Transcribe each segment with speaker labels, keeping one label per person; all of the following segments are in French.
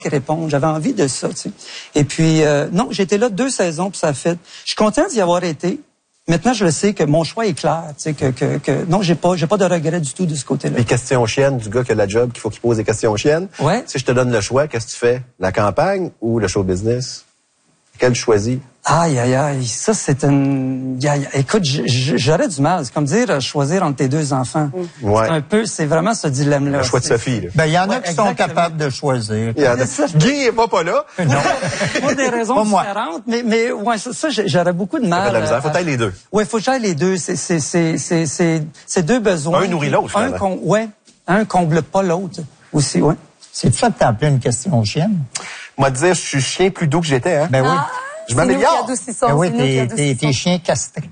Speaker 1: qui répondent. J'avais envie de ça, tu sais. Et puis, non, j'ai été là 2 saisons, puis ça a fait... Je suis content d'y avoir été. Maintenant, je le sais que mon choix est clair, tu sais, que non, j'ai pas de regret du tout de ce côté-là.
Speaker 2: Les questions chiennes du gars qui a la job, qu'il faut qu'il pose des questions chiennes.
Speaker 1: Ouais.
Speaker 2: Si je te donne le choix, qu'est-ce que tu fais? La campagne ou le show business? Quel tu choisis?
Speaker 1: Aïe, aïe, aïe. Ça, c'est une... Écoute, j'aurais du mal. C'est comme dire choisir entre tes 2 enfants.
Speaker 2: Ouais.
Speaker 1: C'est vraiment ce dilemme-là.
Speaker 2: Le choix de Sophie, là.
Speaker 3: Ben, il y en a qui sont capables de choisir.
Speaker 2: Il y en a. Guy est pas là.
Speaker 3: Non.
Speaker 1: Pour des raisons différentes, mais ouais, ça, j'aurais beaucoup de mal.
Speaker 2: Ça fait de la misère. Faut tailler les deux.
Speaker 1: Ouais, faut que j'aille les deux. C'est 2 besoins.
Speaker 2: Un nourrit l'autre, finalement.
Speaker 1: Un comble pas l'autre aussi, ouais.
Speaker 3: C'est ça que t'as appelé une question chienne?
Speaker 2: Moi, te dire, je suis chien plus doux que j'étais, hein.
Speaker 3: Ben oui.
Speaker 2: Je m'améliore.
Speaker 3: Ben oui, t'es chien castré.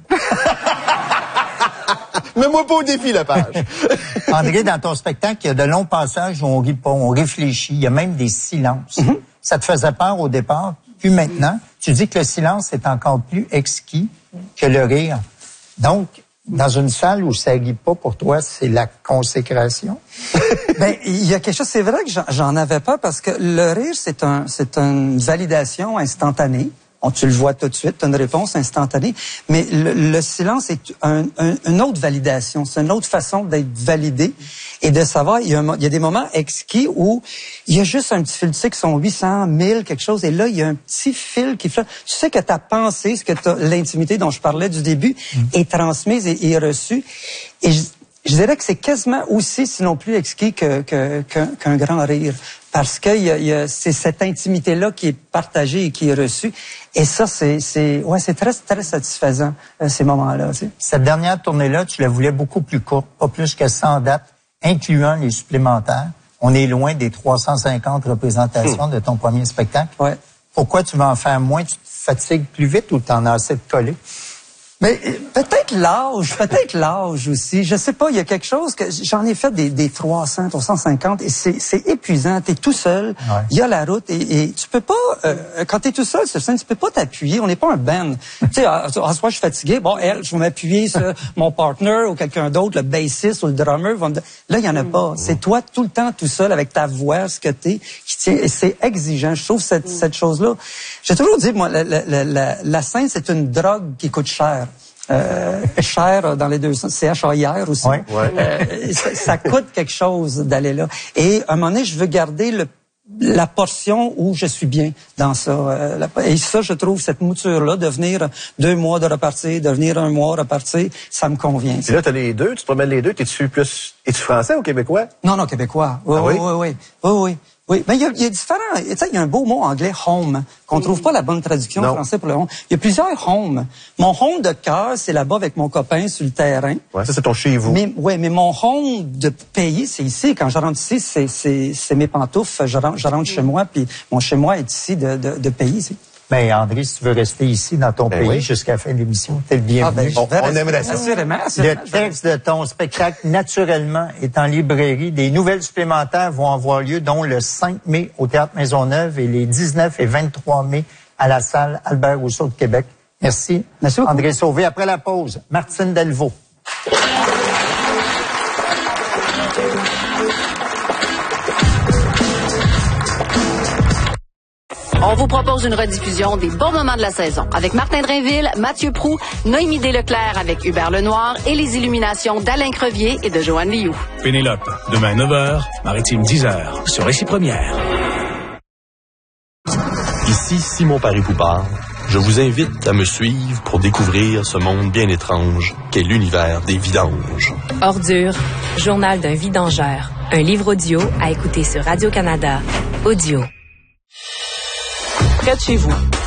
Speaker 2: Mets-moi pas au défi, la page.
Speaker 3: André, dans ton spectacle, il y a de longs passages où on rit pas, on réfléchit. Il y a même des silences. Ça te faisait peur au départ. Puis maintenant, tu dis que le silence est encore plus exquis que le rire. Donc, dans une salle où ça rit pas pour toi, c'est la consécration?
Speaker 1: Ben, il y a quelque chose, c'est vrai que j'en avais pas parce que le rire, c'est une validation instantanée. Tu le vois tout de suite, tu as une réponse instantanée. Mais le silence est une autre validation. C'est une autre façon d'être validé et de savoir, il y a des moments exquis où il y a juste un petit fil, tu sais, qui sont 800, 1000, quelque chose, et là, il y a un petit fil qui flotte. Tu sais que ta pensée, l'intimité dont je parlais du début, est transmise et est reçue. Et je dirais que c'est quasiment aussi, sinon plus exquis qu'un grand rire. Parce que c'est cette intimité-là qui est partagée et qui est reçue. Et ça, c'est très, très satisfaisant, ces moments-là. Tu sais.
Speaker 3: Cette dernière tournée-là, tu la voulais beaucoup plus courte, pas plus que 100 dates, incluant les supplémentaires. On est loin des 350 représentations de ton premier spectacle.
Speaker 1: Ouais.
Speaker 3: Pourquoi tu vas en faire moins? Tu te fatigues plus vite ou t'en as assez de coller?
Speaker 1: Mais peut-être l'âge aussi. Je sais pas, il y a quelque chose que j'en ai fait des 300, 350 et c'est épuisant. T'es tout seul, il y a la route et tu peux pas quand t'es tout seul sur scène, tu peux pas t'appuyer. On n'est pas un band. Tu sais, en soi je suis fatigué. Bon, je vais m'appuyer sur mon partner ou quelqu'un d'autre, le bassiste ou le drummer. Là, il y en a pas. C'est toi tout le temps tout seul avec ta voix, ce que t'es, qui tient. Et c'est exigeant. Je trouve cette chose-là. J'ai toujours dit, moi, la scène c'est une drogue qui coûte cher. Cher dans les deux sens, CHAIR aussi.
Speaker 3: Ouais.
Speaker 1: Ça coûte quelque chose d'aller là. Et à un moment donné, je veux garder la portion où je suis bien dans ça. Et ça, je trouve, cette mouture-là, de venir 2 mois de repartir, de venir 1 mois repartir, ça me convient.
Speaker 2: Et là, t'as les deux, tu te promènes les deux, es-tu français ou québécois?
Speaker 1: Non, québécois. Oui. Oui, mais il y a différents. Tu sais, il y a un beau mot anglais, home, qu'on trouve pas la bonne traduction en français pour le home. Il y a plusieurs homes. Mon home de cœur, c'est là-bas avec mon copain sur le terrain.
Speaker 2: Ouais, ça c'est ton chez vous.
Speaker 1: Mais mon home de pays, c'est ici. Quand je rentre ici, c'est mes pantoufles. Je rentre chez moi, puis mon chez moi est ici de pays. Ici.
Speaker 3: Ben, André, si tu veux rester ici dans ton pays jusqu'à la fin de l'émission, t'es le bienvenu.
Speaker 2: On aimerait ça.
Speaker 1: Assurément.
Speaker 3: Le texte de ton spectacle, naturellement, est en librairie. Des nouvelles supplémentaires vont avoir lieu, dont le 5 mai au Théâtre Maisonneuve et les 19 et 23 mai à la salle Albert Rousseau de Québec. Merci.
Speaker 1: Merci beaucoup.
Speaker 3: André Sauvé. Après la pause, Martine Delvaux.
Speaker 4: On vous propose une rediffusion des bons moments de la saison avec Martin Drainville, Mathieu Proulx, Noémie Desleclerc avec Hubert Lenoir et les illuminations d'Alain Crevier et de Joanne Liou.
Speaker 5: Pénélope, demain 9h, Maritime 10h, sur Récit Première.
Speaker 6: Ici Simon Paris-Poupard. Je vous invite à me suivre pour découvrir ce monde bien étrange qu'est l'univers des vidanges.
Speaker 7: Ordure, journal d'un vidangeur. Un livre audio à écouter sur Radio-Canada. Audio.
Speaker 8: Près de chez vous,